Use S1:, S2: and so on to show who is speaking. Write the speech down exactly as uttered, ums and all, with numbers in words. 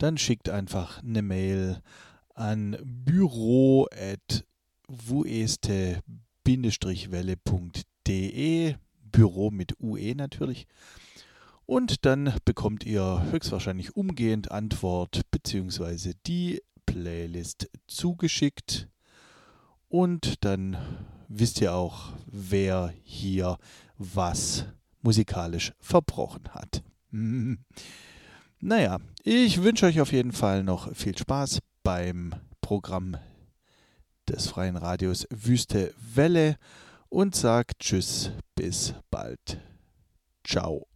S1: dann schickt einfach eine Mail an büro at vueste welle punkt de, Büro mit U E natürlich. Und dann bekommt ihr höchstwahrscheinlich umgehend Antwort bzw. die Playlist zugeschickt. Und dann wisst ihr auch, wer hier was musikalisch verbrochen hat. Hm. Naja, ich wünsche euch auf jeden Fall noch viel Spaß beim Programm des Freien Radios Wüste Welle und sagt Tschüss, bis bald. Ciao.